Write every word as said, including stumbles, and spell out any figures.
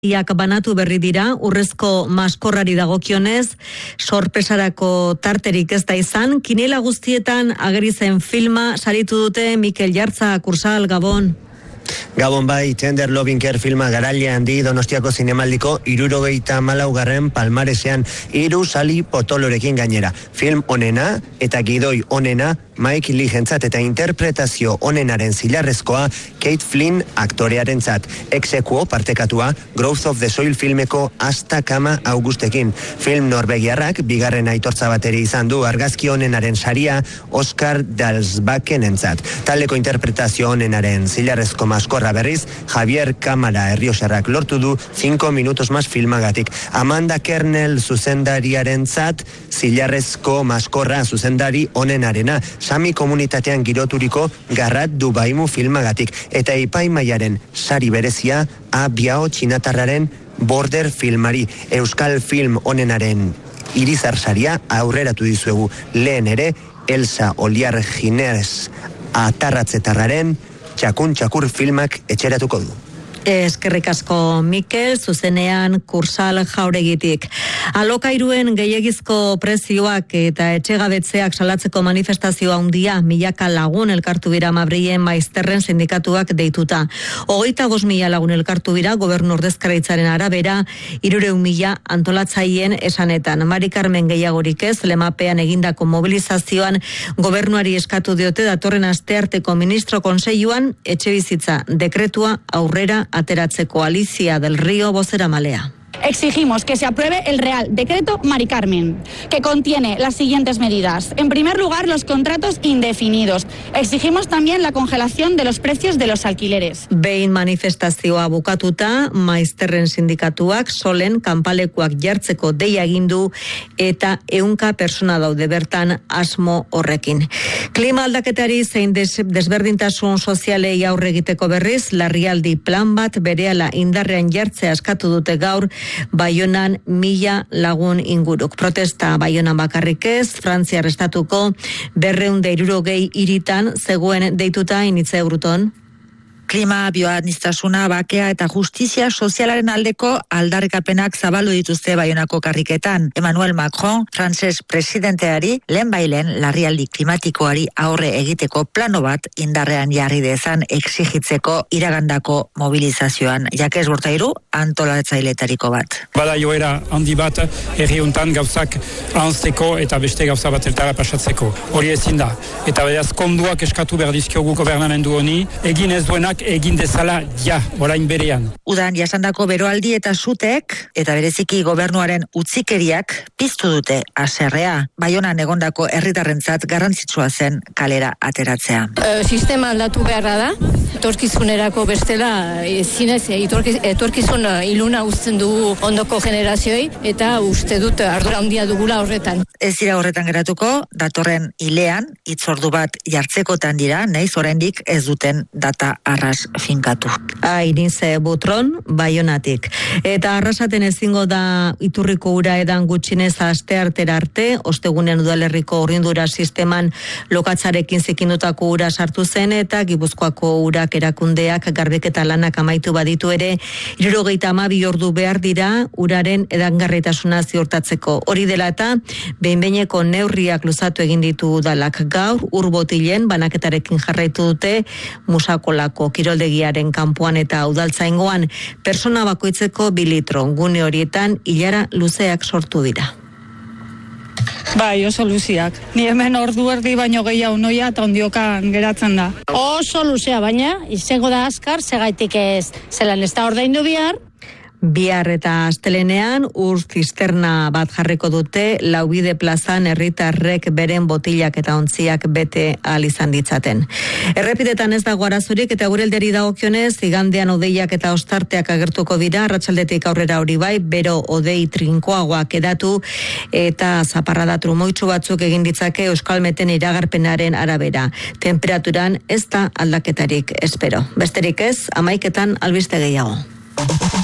Iak banatu berri dira, urrezko maskorrari dagokionez, sorpresarako tarterik ez da izan, kinela guztietan ageri zen filma saritu dute Mikel Jartza, Kursal, Gabon. Gabon bai, Tender Loving Care filma garaile handi Donostiako zinemaldiko hirurogeita hamalaugarren palmaresean hiru sali potolorekin gainera. Film onena eta gidoi onena Mike Ligentzat eta interpretazio onenaren zilarrezkoa Kate Flynn aktorearentzat. Exekuo partekatua Growth of the Soil filmeko Asta Kama Augustekin. Film norbegiarrak bigarren aitortza bateri izan du argazki onenaren saria Oscar Dalsbakenentzat. Taldeko interpretazio onenaren zilarrezko maskorra berriz Javier Kamara Errioxarrak lortu du cinco minutos más filmagatik. Amanda Kernel zuzendariarentzat zilarrezko maskorra zuzendari onenarena. Sami komunitatean giroturiko Garrat Dubaimu filmagatik eta epaimaiaren sari berezia A Biao Txinatarraren Border filmari. Euskal film onenaren irizar saria aurreratu dizuegu. Lehen ere Elsa Oliar Ginez atarratzetarraren Txakun Txakur filmak etxeratuko du. Eskerrik asko Mikel, zuzenean Kursal Jauregitik. Alokairuen gehiegizko prezioak eta etxegabetzeak salatzeko manifestazioa handia milaka lagun elkartu bira Madrilen Maizterren sindikatuak deituta. Hogeita bost mila lagun elkartu bira gobernu ordezkaritzaren arabera, hirurehun mila antolatzaileen esanetan. Mari Carmen gehiagorik ez, Lemapean egindako mobilizazioan gobernuari eskatu diote datorren astearteko ministro konseiluan etxebizitza dekretua aurrera ateratzeko. Alicia del Río, bozeramalea. Exigimos que se apruebe el Real Decreto Mari Carmen, que contiene las siguientes medidas. En primer lugar, los contratos indefinidos. Exigimos también la congelación de los precios de los alquileres. Behin manifestazioa bukatuta, Maizterren sindikatuak solen kanpalekuak jartzeko deia egin du eta ehunka persona daude bertan asmo horrekin. Klima aldaketari zein des, desberdintasun sozialei aurre egiteko berriz, larrialdi plan bat berehala indarrean jartzea eskatu dute gaur Baionan mila lagun inguruk. Protesta Baionan bakarrik ez, Frantziar estatuko berrehun eta hirurogei hiritan zegoen deituta. Initze Bruton. Klima, bioadministrazuna, bakea eta justizia sozialaren aldeko aldarrikapenak zabaldu dituzte Baionako karriketan. Emmanuel Macron, frantses presidenteari, lehen bailen larrialdi klimatikoari aurre egiteko plano bat indarrean jarri dezan exigitzeko iragandako mobilizazioan. Jakes Bortairu, antolatzailetariko bat. Bada joera handi bat herri hontan gauzak ahanzteko eta beste gauza batetara pasatzeko. Hori ezin da. Eta beraz konduak eskatu behar dizkiogu gobernamendu honi, egin ez duenak egin dezala ja, orain berean. Udan jasandako beroaldi eta sutek, eta bereziki gobernuaren utzikeriak piztu dute haserrea. Baionan egondako herritarrentzat garrantzitsua zen kalera ateratzea. E, sistema aldatu beharra da, etorkizunerako bestela, e, zinez, etorkiz, etorkizun iluna uzten dugu ondoko generazioei, eta uste dut ardura handia dugula horretan. Ez dira horretan geratuko, datorren hilean, hitzordu bat jartzekotan dira, nahiz oraindik ez duten data arras finkatu. Ainize Butron, Baionatik. Eta arrasaten ezingo da iturriko ura edan gutxinez asteartera arte, ostegunen udalerriko horrindura sisteman lokatzarekin zikindutako ura sartu zen eta Gipuzkoako urak erakundeak garbiketa lanak amaitu baditu ere, hirurogeita hamabi ordu behar dira uraren edangarritasuna ziurtatzeko. Hori dela eta behin-behineko neurriak luzatu egin ditu udalak gaur, ur botilen banaketarekin jarraitu dute Musakolako kiroldegiaren kanpoan eta udaltzaingoan persona bakoitzeko bi litro. Gune horietan ilara luzeak sortu dira. Bai, oso luziak. Ni hemen ordu erdi baino gehiago noia eta ondiokan geratzen da. Oso luzea, baina izango da azkar, segaitik ez zelan ez da ordaindu bihar. Bihar eta astelenean ur zisterna bat jarriko dute Laubide plazan herritarrek beren botilak eta ontziak bete ahal izan ditzaten. Errepidetan ez dago arazorik eta gurelderi dagokionez igandean hodeiak eta ostarteak agertuko dira, arratsaldetik aurrera hori bai, bero hodei trinkoagoak edatu eta zaparrada trumoitsu batzuk egin ditzake Euskalmeten iragarpenaren arabera. Temperaturan ez da aldaketarik espero. Besterik ez, hamaiketan albiste gehiago.